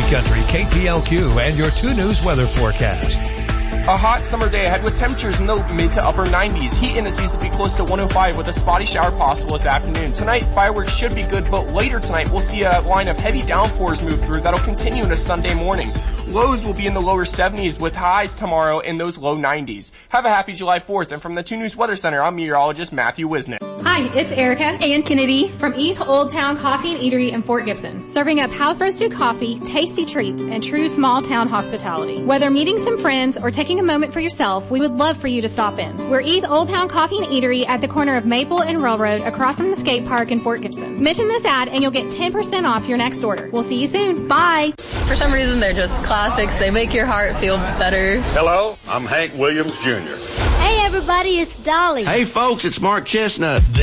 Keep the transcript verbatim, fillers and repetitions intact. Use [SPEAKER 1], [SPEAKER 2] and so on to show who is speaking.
[SPEAKER 1] Country, K P L Q, and your two News weather forecast.
[SPEAKER 2] A hot summer day ahead with temperatures in the mid to upper nineties. Heat indices will be close to one oh five with a spotty shower possible this afternoon. Tonight, fireworks should be good, but later tonight we'll see a line of heavy downpours move through that'll continue into Sunday morning. Lows will be in the lower seventies with highs tomorrow in those low nineties. Have a happy July fourth, and from the two News Weather Center, I'm meteorologist Matthew Wisnick.
[SPEAKER 3] Hi, it's Erica and Kennedy from East Old Town Coffee and Eatery in Fort Gibson, serving up house-roasted coffee, tasty treats, and true small-town hospitality. Whether meeting some friends or taking a moment for yourself, we would love for you to stop in. We're East Old Town Coffee and Eatery at the corner of Maple and Railroad across from the skate park in Fort Gibson. Mention this ad and you'll get ten percent off your next order. We'll see you soon. Bye.
[SPEAKER 4] For some reason, they're just classics. They make your heart feel better.
[SPEAKER 5] Hello, I'm Hank Williams Junior
[SPEAKER 6] Hey, everybody, it's Dolly.
[SPEAKER 7] Hey, folks, it's Mark Chestnut.